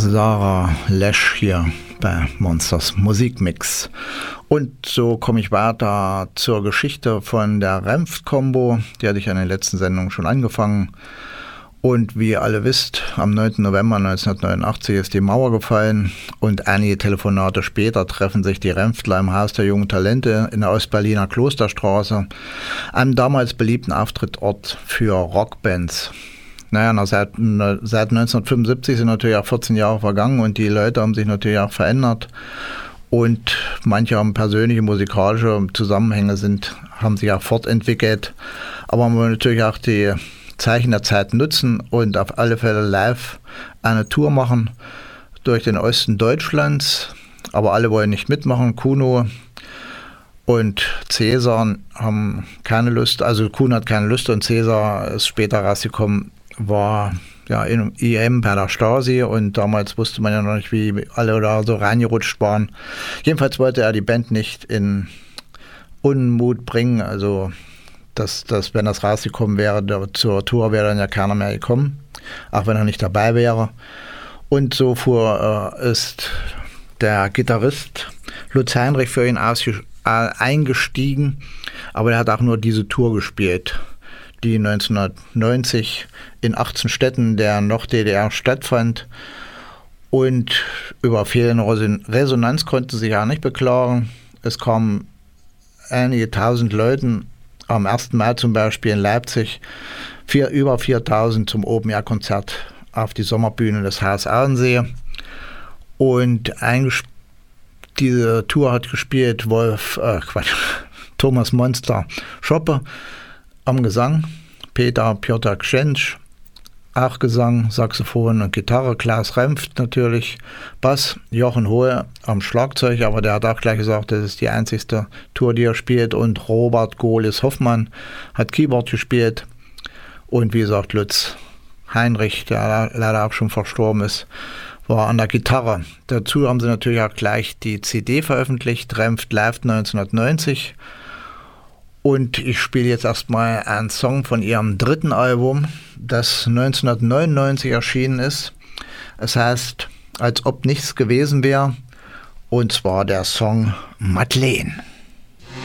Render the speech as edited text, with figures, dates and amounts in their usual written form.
Sarah Lesch hier bei Monsters Musikmix. Und so komme ich weiter zur Geschichte von der Renft-Kombo. Die hatte ich in den letzten Sendungen schon angefangen. Und wie ihr alle wisst, am 9. November 1989 ist die Mauer gefallen und einige Telefonate später treffen sich die Renftler im Haus der jungen Talente in der Ostberliner Klosterstraße, einem damals beliebten Auftrittsort für Rockbands. Naja, seit 1975 sind natürlich auch 14 Jahre vergangen und die Leute haben sich natürlich auch verändert. Und manche haben persönliche musikalische Zusammenhänge haben sich auch fortentwickelt. Aber man will natürlich auch die Zeichen der Zeit nutzen und auf alle Fälle live eine Tour machen durch den Osten Deutschlands. Aber alle wollen nicht mitmachen. Kuno und Cäsar haben keine Lust. Also Kuno hat keine Lust und Cäsar ist später rausgekommen, war ja in IM bei der Stasi und damals wusste man ja noch nicht, wie alle da so reingerutscht waren. Jedenfalls wollte er die Band nicht in Unmut bringen, also dass wenn das rausgekommen wäre, zur Tour wäre dann ja keiner mehr gekommen, auch wenn er nicht dabei wäre. Und so ist der Gitarrist Lutz Heinrich für ihn eingestiegen, aber er hat auch nur diese Tour gespielt, die 1990 in 18 Städten der Nord-DDR stattfand. Und über fehlende Resonanz konnte sich ja nicht beklagen. Es kamen einige tausend Leute, am 1. Mai zum Beispiel in Leipzig, über 4000 zum Open-Air-Konzert auf die Sommerbühne des Haus Ahrensee. Und diese Tour hat gespielt Thomas Monster Schoppe am Gesang, Piotr Kschensch, auch Gesang, Saxophon und Gitarre, Klaas Renft natürlich, Bass, Jochen Hohe am Schlagzeug, aber der hat auch gleich gesagt, das ist die einzigste Tour, die er spielt, und Robert Gohlis-Hoffmann hat Keyboard gespielt und wie gesagt Lutz Heinrich, der leider auch schon verstorben ist, war an der Gitarre. Dazu haben sie natürlich auch gleich die CD veröffentlicht, Renft Live 1990. Und ich spiele jetzt erstmal einen Song von ihrem dritten Album, das 1999 erschienen ist. Es heißt, als ob nichts gewesen wäre. Und zwar der Song Madeleine.